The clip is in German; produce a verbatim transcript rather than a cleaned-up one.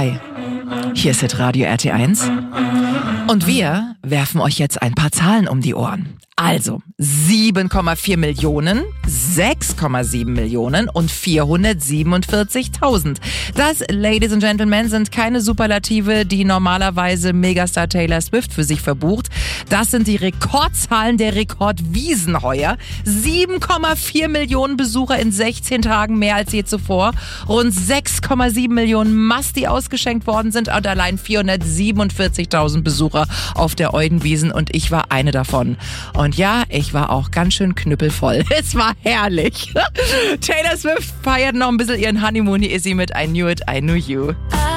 Hi, hier ist Hitradio R T eins und wir werfen euch jetzt ein paar Zahlen um die Ohren. Also sieben Komma vier Millionen, sechs Komma sieben Millionen und vierhundertsiebenundvierzigtausend. Das, Ladies and Gentlemen, sind keine Superlative, die normalerweise Megastar Taylor Swift für sich verbucht. Das sind die Rekordzahlen der Rekordwiesen heuer. sieben Komma vier Millionen Besucher in sechzehn Tagen, mehr als je zuvor. Rund sechs Komma sieben Millionen Mass, die ausgeschenkt worden sind und allein vierhundertsiebenundvierzigtausend Besucher auf der Eudenwiesen und ich war eine davon. Und ja, ich war auch ganz schön knüppelvoll. Es war herrlich. Taylor Swift feiert noch ein bisschen ihren Honeymoon. Hier ist sie mit I Knew It, I Knew You.